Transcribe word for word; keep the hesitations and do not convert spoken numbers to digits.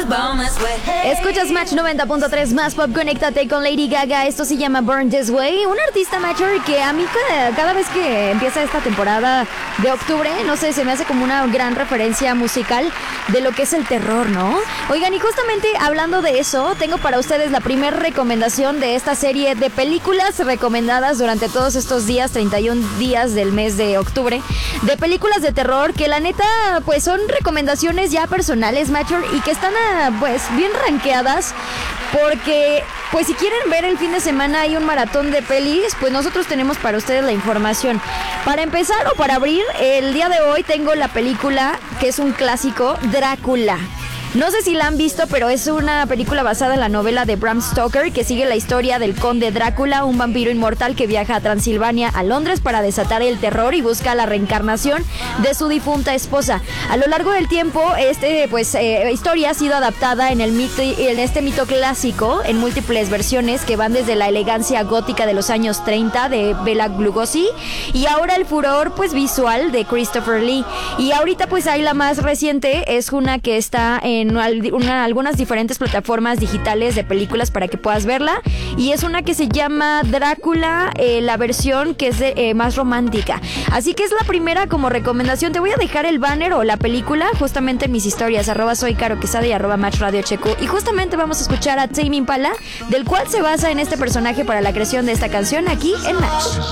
Escuchas Match noventa punto tres más pop, conéctate con Lady Gaga. Esto se llama Born This Way, un artista Matcher que a mí cada, cada vez que empieza esta temporada de octubre, no sé, se me hace como una gran referencia musical de lo que es el terror, ¿no? Oigan, y justamente hablando de eso, tengo para ustedes la primera recomendación de esta serie de películas recomendadas durante todos estos días, treinta y un días del mes de octubre, de películas de terror que la neta, pues son recomendaciones ya personales, Matcher, y que están, a, pues, bien rankeadas, porque, pues, si quieren ver el fin de semana hay un maratón de pelis, pues nosotros tenemos para ustedes la información. Para empezar o para abrir, el día de hoy tengo la película que es un clásico, Drácula. No sé si la han visto, pero es una película basada en la novela de Bram Stoker que sigue la historia del conde Drácula, un vampiro inmortal que viaja a Transilvania, a Londres, para desatar el terror y busca la reencarnación de su difunta esposa. A lo largo del tiempo, este pues eh, historia ha sido adaptada en el mito, en este mito clásico en múltiples versiones que van desde la elegancia gótica de los años treinta de Bela Lugosi y ahora el furor pues visual de Christopher Lee. Y ahorita pues hay la más reciente, es una que está en En una, algunas diferentes plataformas digitales de películas para que puedas verla, y es una que se llama Drácula, eh, la versión que es de, eh, más romántica, así que es la primera como recomendación. Te voy a dejar el banner o la película justamente en mis historias, arroba soy Caro Quesada y arroba Match Radio Checo, y justamente vamos a escuchar a Tame Impala, del cual se basa en este personaje para la creación de esta canción aquí en Match.